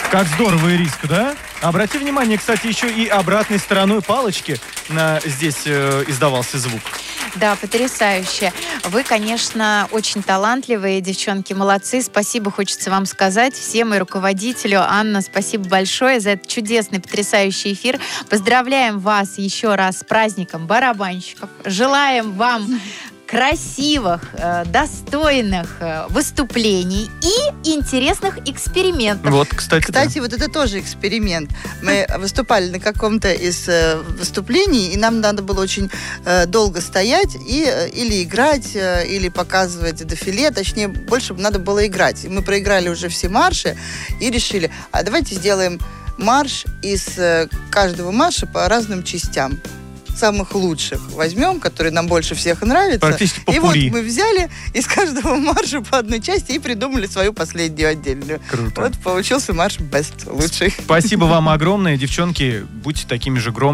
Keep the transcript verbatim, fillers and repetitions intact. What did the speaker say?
Как здорово, Ириска, да? Обрати внимание, кстати, еще и обратной стороной палочки на, здесь э, издавался звук. Да, потрясающе. Вы, конечно, очень талантливые, девчонки, молодцы. Спасибо, хочется вам сказать всем и руководителю. Анна, спасибо большое за этот чудесный, потрясающий эфир. Поздравляем вас еще раз с праздником барабанщиков. Желаем вам красивых, э, достойных э, выступлений и интересных экспериментов. Вот, кстати, Кстати, да. вот это тоже эксперимент. Мы выступали на каком-то из э, выступлений, и нам надо было очень э, долго стоять и э, или играть, э, или показывать дефиле, точнее, больше надо было играть. И мы проиграли уже все марши и решили, а давайте сделаем марш из э, каждого марша по разным частям. Самых лучших возьмем, которые нам больше всех нравятся. Практически И вот попурри. мы взяли из каждого марша по одной части и придумали свою последнюю отдельную. Круто. Вот получился марш Best, лучший. Спасибо вам огромное, девчонки. Будьте такими же громкими.